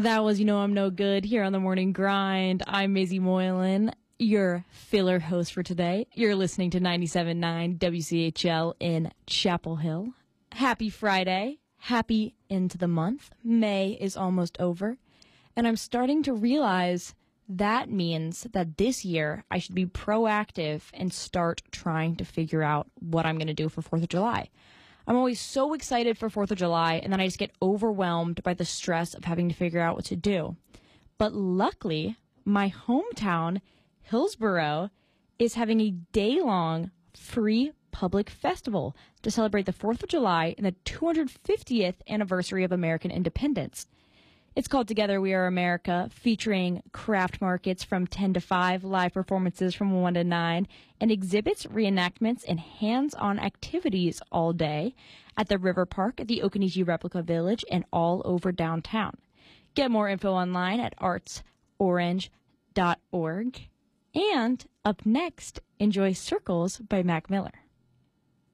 That was I'm No Good here on the Morning Grind. I'm Maisie Moylan, your filler host for today. You're listening to 97.9 WCHL in Chapel Hill. Happy Friday. Happy into the month. May is almost over. And I'm starting to realize that means that this year I should be proactive and start trying to figure out what I'm going to do for 4th of July. I'm always so excited for 4th of July, and then I just get overwhelmed by the stress of having to figure out what to do. But luckily, my hometown, Hillsborough, is having a day-long free public festival to celebrate the 4th of July and the 250th anniversary of American independence. It's called Together We Are America, featuring craft markets from 10 to 5, live performances from 1 to 9, and exhibits, reenactments, and hands-on activities all day at the River Park, at the Occoneechee Replica Village, and all over downtown. Get more info online at artsorange.org. And up next, enjoy Circles by Mac Miller.